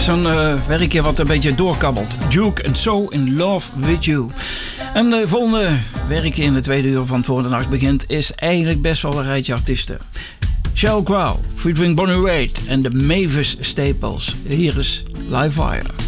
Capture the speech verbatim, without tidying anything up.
zo'n uh, werkje wat een beetje doorkabbelt. Duke and So in Love With You. En de volgende werkje in de tweede uur van Voor de Nacht Begint is eigenlijk best wel een rijtje artiesten. Sheryl Crow, featuring Bonnie Raitt en de Mavis Staples. Hier is Live Wire.